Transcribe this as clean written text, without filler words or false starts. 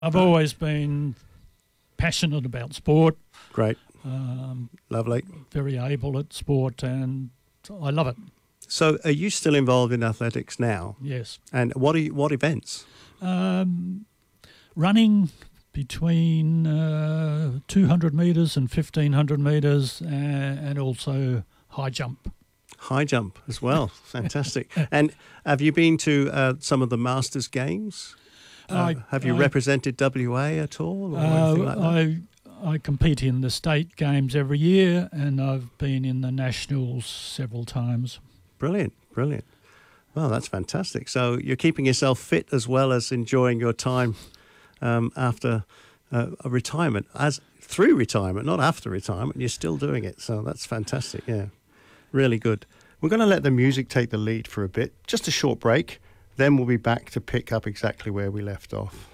I've always been passionate about sport, Great. Lovely. very able at sport, and I love it. So are you still involved in athletics now? Yes. And what events? Running between 200 metres and 1,500 metres, and also high jump. High jump as well. Fantastic. And have you been to some of the Masters Games? Have you represented WA at all or anything like that? I compete in the state games every year, and I've been in the nationals several times. Brilliant, brilliant. Well, that's fantastic. So you're keeping yourself fit as well as enjoying your time after a retirement, through retirement, not after retirement. You're still doing it, so that's fantastic. Yeah, really good. We're going to let the music take the lead for a bit, just a short break. Then we'll be back to pick up exactly where we left off.